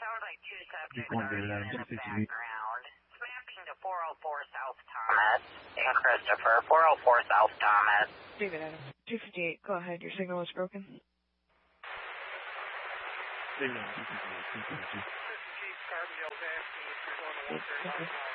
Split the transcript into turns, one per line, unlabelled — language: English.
sounds like two
Keep
subjects
going,
are
David
even
Adams,
in the
668.
background. It's mapping to 404 South Thomas and Christopher, 404 South Thomas.
David Adams, 258, go ahead, your signal is broken.
David Adams, 258, 252.
Chief Carbondale's asking if you're going to 135.